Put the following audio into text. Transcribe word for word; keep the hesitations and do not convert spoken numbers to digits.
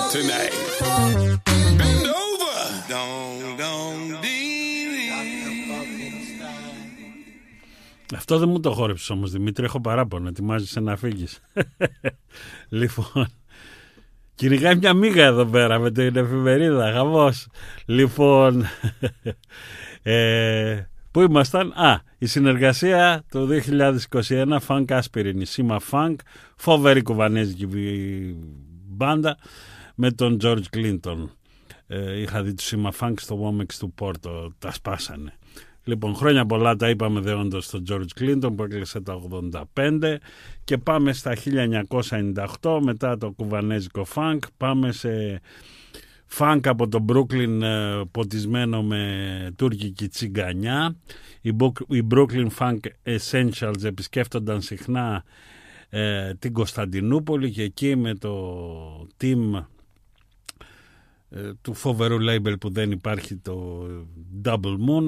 tonight. Bend over. Don't, don't be. Αυτό δεν μου το χόρεψες όμως, Δημήτρη, έχω παράπονο, ετοιμάζεσαι να φύγεις. Λοιπόν, κυνηγάει μια μύγα εδώ πέρα με την εφημερίδα, χαμός. Λοιπόν, ε, πού ήμασταν? Α, η συνεργασία το δύο χιλιάδες είκοσι ένα, Funk Aspirin, η Σίμα Funk, φοβερή κουβανέζικη μπάντα με τον George Clinton. Ε, είχα δει του Σίμα Funk στο Womex του Πόρτο, τα σπάσανε. Λοιπόν, χρόνια πολλά, τα είπαμε δεόντως στον George Clinton που έκλεισε τα ογδόντα πέντε, και πάμε στα χίλια εννιακόσια ενενήντα οκτώ, μετά το κουβανέζικο funk, πάμε σε funk από το Brooklyn, ε, ποτισμένο με τουρκική τσιγκανιά. Οι, οι Brooklyn Funk Essentials επισκέφτονταν συχνά ε, την Κωνσταντινούπολη, και εκεί με το team ε, του φοβερού label που δεν υπάρχει, το Double Moon,